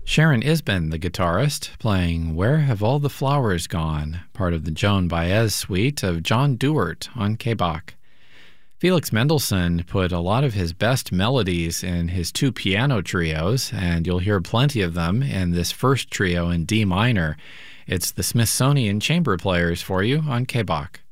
Sharon Isbin, the guitarist, playing Where Have All the Flowers Gone, part of the Joan Baez suite of John Dewart on K-Bach. Felix Mendelssohn put a lot of his best melodies in his two piano trios, and you'll hear plenty of them in this first trio in D minor. It's the Smithsonian Chamber Players for you on K-Bach.